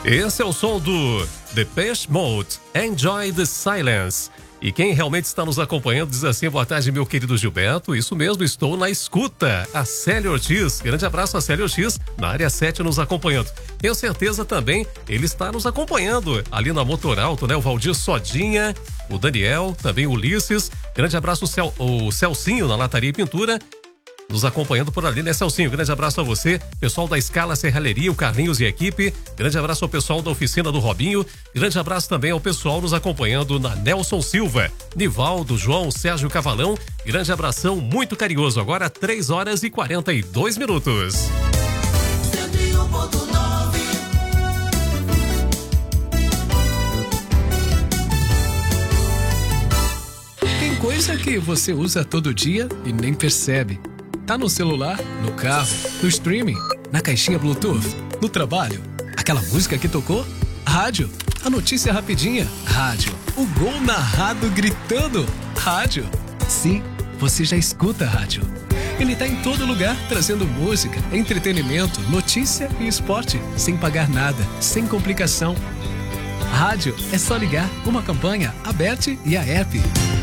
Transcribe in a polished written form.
Esse é o som do Depeche Mode, Enjoy the Silence. E quem realmente está nos acompanhando diz assim: boa tarde, meu querido Gilberto. Isso mesmo, estou na escuta. A Célia Ortiz, grande abraço a Célia Ortiz, na área 7 nos acompanhando. Tenho certeza também, ele está nos acompanhando ali na Motorauto, né? O Valdir Sodinha, o Daniel, também o Ulisses. Grande abraço o Celcinho na Lataria e Pintura, nos acompanhando por ali, né, Celcinho? Grande abraço a você, pessoal da Escala Serralheria, o Carlinhos e a equipe. Grande abraço ao pessoal da oficina do Robinho. Grande abraço também ao pessoal nos acompanhando na Nelson Silva, Nivaldo, João, Sérgio Cavalão. Grande abração, muito carinhoso. Agora 3h42. Tem coisa que você usa todo dia e nem percebe. Tá no celular, no carro, no streaming, na caixinha Bluetooth, no trabalho. Aquela música que tocou? Rádio. A notícia rapidinha? Rádio. O gol narrado gritando? Rádio. Sim, você já escuta rádio. Ele tá em todo lugar, trazendo música, entretenimento, notícia e esporte, sem pagar nada, sem complicação. Rádio é só ligar, uma campanha, a Bet e a app.